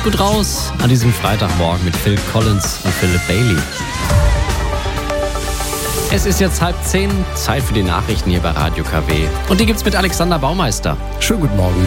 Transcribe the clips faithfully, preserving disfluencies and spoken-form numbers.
gut raus an diesem Freitagmorgen mit Phil Collins und Philip Bailey. Es ist jetzt halb zehn, Zeit für die Nachrichten hier bei Radio K W. Und die gibt's mit Alexander Baumeister. Schönen guten Morgen.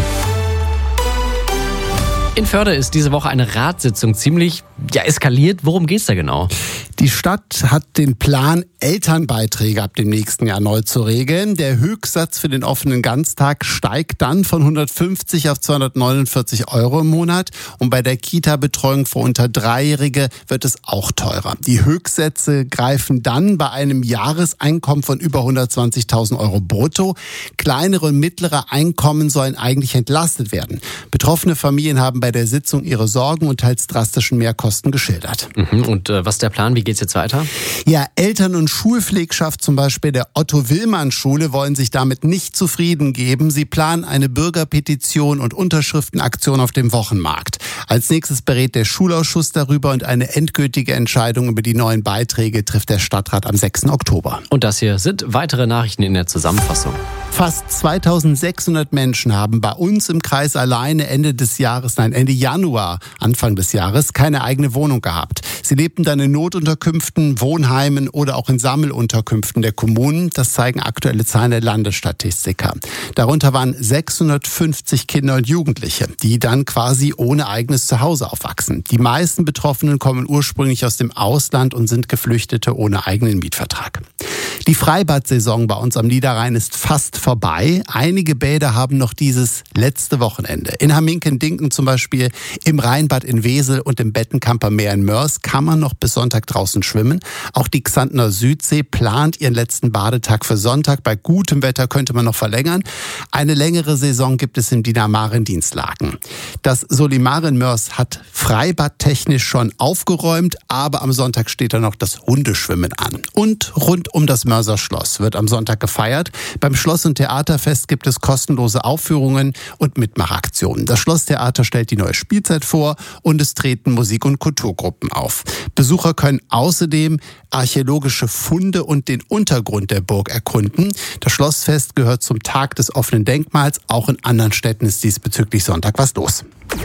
In Förde ist diese Woche eine Ratssitzung ziemlich ja, eskaliert. Worum geht's da genau? Die Stadt hat den Plan, Elternbeiträge ab dem nächsten Jahr neu zu regeln. Der Höchstsatz für den offenen Ganztag steigt dann von hundertfünfzig auf zweihundertneunundvierzig Euro im Monat. Und bei der Kita-Betreuung für unter Dreijährige wird es auch teurer. Die Höchstsätze greifen dann bei einem Jahreseinkommen von über hundertzwanzigtausend Euro brutto. Kleinere und mittlere Einkommen sollen eigentlich entlastet werden. Betroffene Familien haben bei der Sitzung ihre Sorgen und teils drastischen Mehrkosten geschildert. Mhm. Und äh, was ist der Plan? Wie geht's jetzt weiter? Ja, Eltern- und Schulpflegschaft, zum Beispiel der Otto-Willmann-Schule, wollen sich damit nicht zufrieden geben. Sie planen eine Bürgerpetition und Unterschriftenaktion auf dem Wochenmarkt. Als nächstes berät der Schulausschuss darüber und eine endgültige Entscheidung über die neuen Beiträge trifft der Stadtrat am sechsten Oktober. Und das hier sind weitere Nachrichten in der Zusammenfassung. Fast zweitausendsechshundert Menschen haben bei uns im Kreis alleine Ende des Jahres, nein, Ende Januar, Anfang des Jahres, keine eigene Wohnung gehabt. Sie lebten dann in Notunterkünften, Wohnheimen oder auch in Sammelunterkünften der Kommunen. Das zeigen aktuelle Zahlen der Landesstatistiker. Darunter waren sechshundertfünfzig Kinder und Jugendliche, die dann quasi ohne eigenes Zuhause aufwachsen. Die meisten Betroffenen kommen ursprünglich aus dem Ausland und sind Geflüchtete ohne eigenen Mietvertrag. Die Freibad-Saison bei uns am Niederrhein ist fast vorbei. Einige Bäder haben noch dieses letzte Wochenende. In Hamminken-Dinken zum Beispiel, im Rheinbad in Wesel und im Bettenkamper Meer in Mörs kann man noch bis Sonntag draußen schwimmen. Auch die Xantner Südsee plant ihren letzten Badetag für Sonntag. Bei gutem Wetter könnte man noch verlängern. Eine längere Saison gibt es im Dinamar in Dienstlaken. Das Solimar in Mörs hat freibadtechnisch schon aufgeräumt, aber am Sonntag steht da noch das Hundeschwimmen an. Und rund um das Mörser Schloss wird am Sonntag gefeiert. Beim Schloss- und Theaterfest gibt es kostenlose Aufführungen und Mitmachaktionen. Das Schlosstheater stellt die neue Spielzeit vor und es treten Musik- und Kulturgruppen auf. Besucher können außerdem archäologische Funde und den Untergrund der Burg erkunden. Das Schlossfest gehört zum Tag des offenen Denkmals. Auch in anderen Städten ist diesbezüglich Sonntag was los.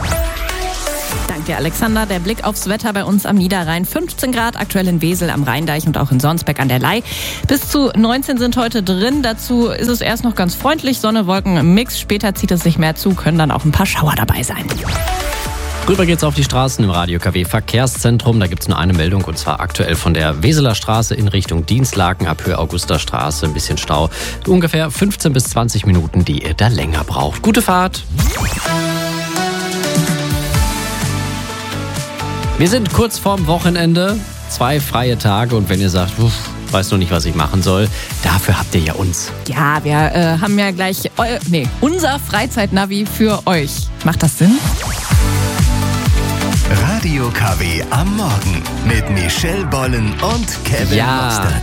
Danke dir, Alexander. Der Blick aufs Wetter bei uns am Niederrhein. fünfzehn Grad aktuell in Wesel am Rheindeich und auch in Sonsbeck an der Ley. Bis zu neunzehn sind heute drin. Dazu ist es erst noch ganz freundlich. Sonne, Wolken im Mix. Später zieht es sich mehr zu, können dann auch ein paar Schauer dabei sein. Rüber geht's auf die Straßen im Radio K W Verkehrszentrum. Da gibt's nur eine Meldung und zwar aktuell von der Weseler Straße in Richtung Dienstlaken ab Höhe Augusterstraße. Ein bisschen Stau. Ungefähr fünfzehn bis zwanzig Minuten, die ihr da länger braucht. Gute Fahrt! Wir sind kurz vorm Wochenende, zwei freie Tage und wenn ihr sagt, uff, weiß noch nicht, was ich machen soll, dafür habt ihr ja uns. Ja, wir äh, haben ja gleich eu- nee, unser Freizeitnavi für euch. Macht das Sinn? Radio K W am Morgen mit Michelle Bollen und Kevin Ja, Mostert.